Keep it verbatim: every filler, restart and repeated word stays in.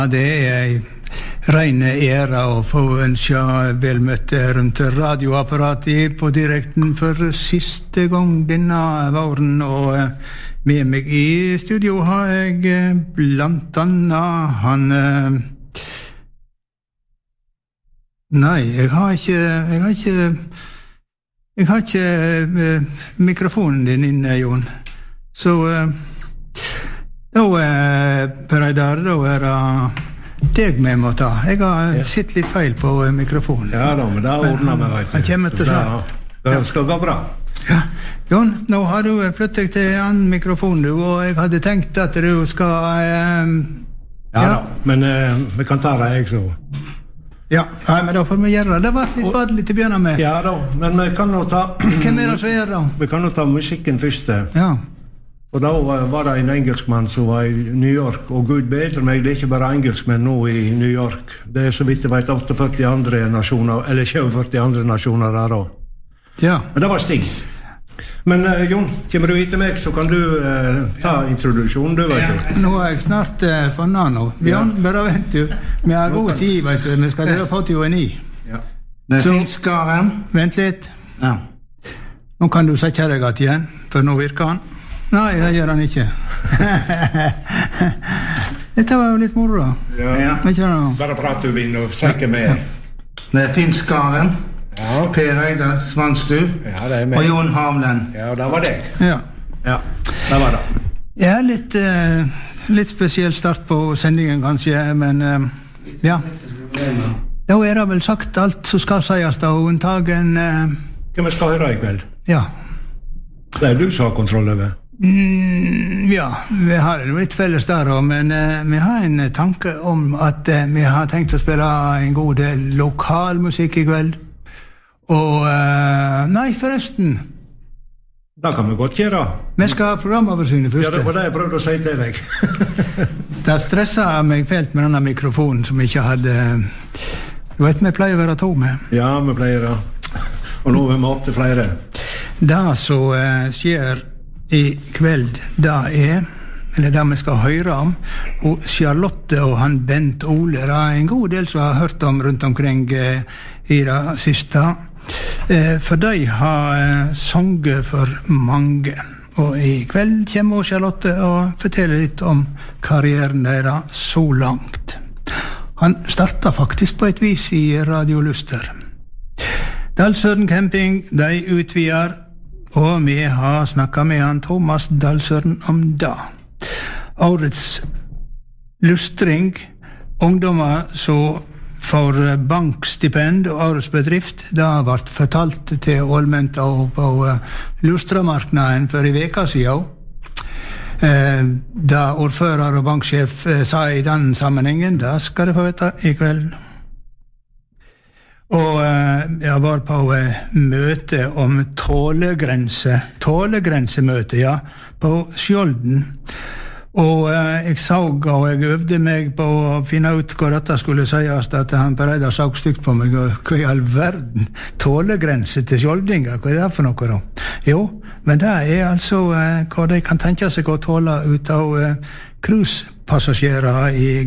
Det er en ren ære å få ønske velmøtte rundt radioapparatet på direkten for siste gang denne våren, og med meg i studio har jeg blant annet han... Nei, jeg har ikke... Jeg har ikke... Jeg har ikke mikrofonen din inne, Jon. Så... Da, Per Eidar, da er det deg vi må ta. Jeg har ja. Sett litt feil på mikrofonen. Ja da, men det ordner meg, vet du. Han kommer til snart. Det skal gå bra. Ja. Jon, nå har du flyttet deg til en mikrofon, du, og jeg hadde tenkt at du skal... Um, ja, ja da, men uh, vi kan ta det, jeg så. Ja, nei, men da får vi gjøre det. Det var litt badelig til å begynne med. Ja da, men vi kan nå ta... Hvem er det som gjør da? Vi kan nå ta musikken først. Ja. Og da var det en engelskmann som var i New York, og Gud bedre meg, det er ikke bare engelskmenn nå i New York. Det er så vidt jeg vet førtiåtte andre nasjoner, eller førti andre nasjoner der også. Ja. Men det var Sting. Men uh, Jon, kommer du hit til meg, så kan du uh, ta introduksjonen, du vet du. Ja, nå er jeg snart uh, funnet nå. Bjørn, ja. Bare vent du. Vi har god tid, vet du. Vi skal dele på til ni. Ja. Det finnes skaren. Vent litt. Ja. Nå kan du sette deg at igjen, for nå virker han. Nei, det gjør han ikke. Dette var jo litt moro da. Ja, ja. Bare prat du vinn og sikker med. Ja. Det er Finn Skaren, ja. Per Eidar Svanstu, ja, det er med. Og Jon Havlen. Ja, det var det. Ja. Ja, det var det. Ja, litt, uh, litt spesiell start på sendingen kanskje, men uh, ja. Da er det vel sagt alt som skal sies da, unntagen... Uh, Hva vi skal høre i kveld? Ja. Det er du som har kontroll over. Mm, ja, vi har litt felles der også, men uh, vi har en tanke om at uh, vi har tenkt å spille en god del lokalmusikk i kveld. Og, uh, nei, forresten. Det kan vi godt gjøre. Vi skal ha programoversynet først. Ja, det var det jeg prøvde å si til deg. Det stresset meg fælt med denne mikrofonen som ikke hadde... Du vet, vi pleier å være to med. Ja, vi pleier det. Og nå er vi opp til flere. Det som uh, skjer i kveld, det er, eller det vi skal høre om, og Charlotte og han Bent Ole, det er en god del som har hørt om rundt omkring uh, i det siste. Uh, for de har uh, sunget for mange. Og i kveld kommer Charlotte og forteller litt om karrieren deres så langt. Han startet faktisk på et vis i Radio Luster. Dalsøren Camping, de utvider, og vi har snakket med han Thomas Dalsøren om det. Årets lustring, ungdommer som får bankstipend og årets bedrift, det har vært fortalt til Ålmenta og på lustramarknaden for i veka siden. Eh, da ordfører og banksjef eh, sa i den sammenhengen, det skal du få vite i kveld. Og eh, jeg var på eh, møte om tålegrense, tålegrensemøte, ja, på Skjolden. Og eh, jeg så, og jeg øvde meg på å finne ut hva dette skulle sies, at han Per Eidar så stygt på meg, og hva i all verden, tålegrense til Skjoldinga, hva er det for noe da? Jo, men det er altså eh, hva de kan tenke seg å tåle ut av eh, cruisepassasjerer i